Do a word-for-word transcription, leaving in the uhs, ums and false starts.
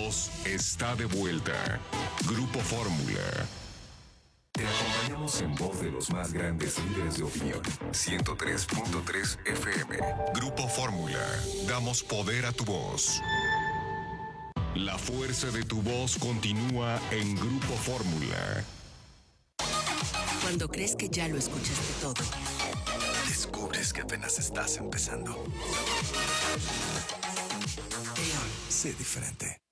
voz está de vuelta. Grupo Fórmula. Te acompañamos en voz de los más grandes líderes de opinión. ciento tres punto tres F M. Grupo Fórmula. Damos poder a tu voz. La fuerza de tu voz continúa en Grupo Fórmula. Cuando crees que ya lo escuchaste todo, descubres que apenas estás empezando. Sé diferente.